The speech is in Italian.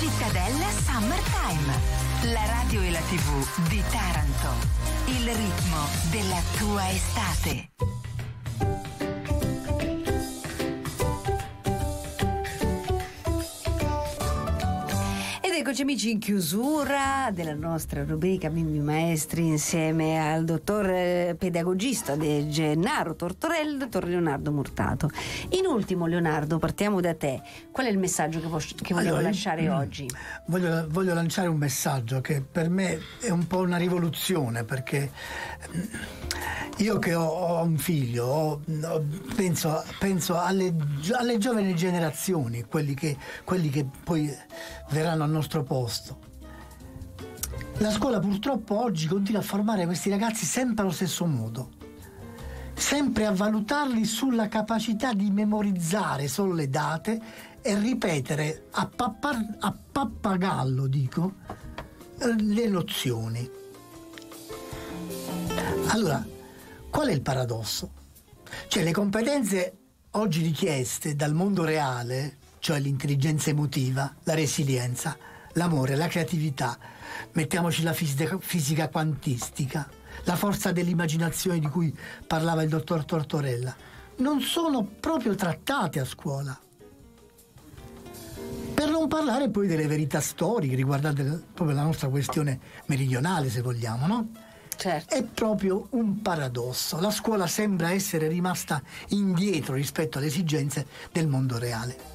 Cittadella Summertime, la radio e la TV di Taranto. Il ritmo della tua estate. Eccoci amici in chiusura della nostra rubrica Bimbi Maestri insieme al dottor pedagogista di Gennaro Tortorella, dottor Leonardo Murtato. In ultimo, Leonardo, partiamo da te. Qual è il messaggio che vogliamo lasciare oggi? Voglio lanciare un messaggio che per me è un po' una rivoluzione, perché io che ho un figlio penso alle giovani generazioni, quelli che poi verranno al nostro posto. La scuola purtroppo oggi continua a formare questi ragazzi sempre allo stesso modo, sempre a valutarli sulla capacità di memorizzare solo le date e ripetere a pappagallo, le nozioni. Allora, qual è il paradosso? Cioè, le competenze oggi richieste dal mondo reale, cioè l'intelligenza emotiva, la resilienza, l'amore, la creatività, mettiamoci la fisica quantistica, la forza dell'immaginazione di cui parlava il dottor Tortorella, non sono proprio trattate a scuola. Per non parlare poi delle verità storiche riguardanti proprio la nostra questione meridionale, se vogliamo, no? Certo. È proprio un paradosso. La scuola sembra essere rimasta indietro rispetto alle esigenze del mondo reale.